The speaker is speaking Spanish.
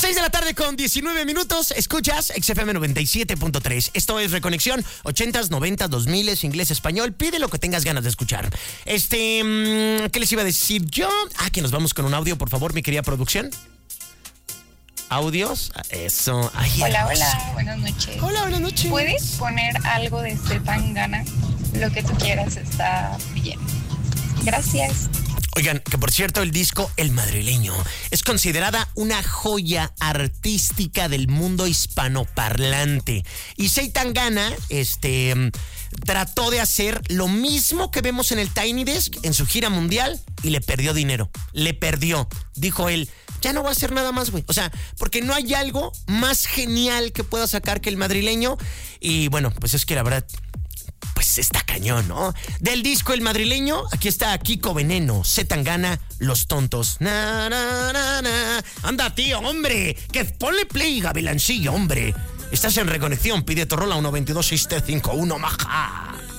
6 de la tarde con 19 minutos. Escuchas XFM 97.3. Esto es Reconexión, 80s, 90s, 2000s, inglés, español. Pide lo que tengas ganas de escuchar. ¿Qué les iba a decir yo? Que nos vamos con un audio, por favor, mi querida producción. Audios, eso. Hola, buenas noches. Hola, buenas noches. ¿Puedes poner algo de Zetangana? Lo que tú quieras está bien. Gracias. Oigan, que por cierto, el disco El Madrileño es considerada una joya artística del mundo hispanoparlante. Y Zetangana, trató de hacer lo mismo que vemos en el Tiny Desk en su gira mundial y le perdió dinero. Le perdió. Dijo él, ya no va a hacer nada más, güey. O sea, porque no hay algo más genial que pueda sacar que El Madrileño. Y bueno, pues es que la verdad, pues está cañón, ¿no? Del disco El Madrileño, aquí está Kiko Veneno, Zetangana, Los Tontos. Na, na, na, na. Anda, tío, hombre, que ponle play, Gavilancillo, hombre. Estás en Reconexión, pide tu rola 122-651, maja.